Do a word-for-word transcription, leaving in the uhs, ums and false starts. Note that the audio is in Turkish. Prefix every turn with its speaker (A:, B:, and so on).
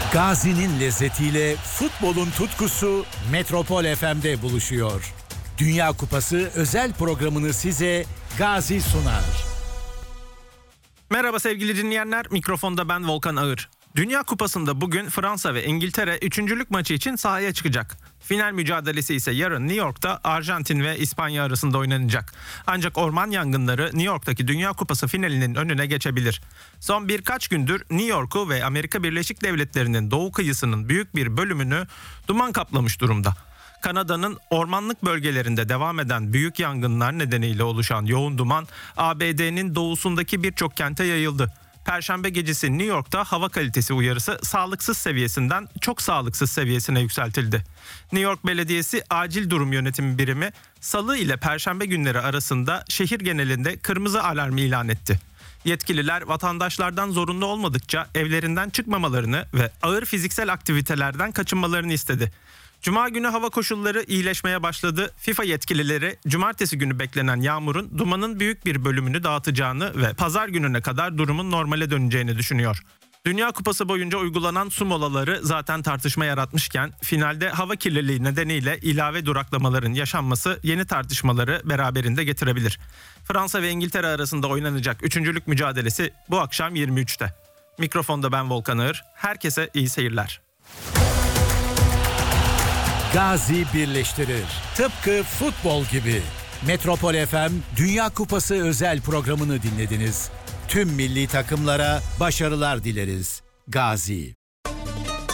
A: Gazi'nin lezzetiyle futbolun tutkusu Metropol F M'de buluşuyor. Dünya Kupası özel programını size Gazi sunar.
B: Merhaba sevgili dinleyenler, mikrofonda ben Volkan Ağır. Dünya Kupası'nda bugün Fransa ve İngiltere üçüncülük maçı için sahaya çıkacak. Final mücadelesi ise yarın New York'ta Arjantin ve İspanya arasında oynanacak. Ancak orman yangınları New York'taki Dünya Kupası finalinin önüne geçebilir. Son birkaç gündür New York'u ve Amerika Birleşik Devletleri'nin doğu kıyısının büyük bir bölümünü duman kaplamış durumda. Kanada'nın ormanlık bölgelerinde devam eden büyük yangınlar nedeniyle oluşan yoğun duman A B D'nin doğusundaki birçok kente yayıldı. Perşembe gecesi New York'ta hava kalitesi uyarısı sağlıksız seviyesinden çok sağlıksız seviyesine yükseltildi. New York Belediyesi Acil Durum Yönetimi Birimi Salı ile Perşembe günleri arasında şehir genelinde kırmızı alarm ilan etti. Yetkililer vatandaşlardan zorunlu olmadıkça evlerinden çıkmamalarını ve ağır fiziksel aktivitelerden kaçınmalarını istedi. Cuma günü hava koşulları iyileşmeye başladı. FIFA yetkilileri cumartesi günü beklenen yağmurun dumanın büyük bir bölümünü dağıtacağını ve pazar gününe kadar durumun normale döneceğini düşünüyor. Dünya Kupası boyunca uygulanan su molaları zaten tartışma yaratmışken finalde hava kirliliği nedeniyle ilave duraklamaların yaşanması yeni tartışmaları beraberinde getirebilir. Fransa ve İngiltere arasında oynanacak üçüncülük mücadelesi bu akşam yirmi üçte. Mikrofonda ben Volkan Ağır. Herkese iyi seyirler.
A: Gazi birleştirir. Tıpkı futbol gibi. Metropol F M Dünya Kupası özel programını dinlediniz. Tüm milli takımlara başarılar dileriz. Gazi.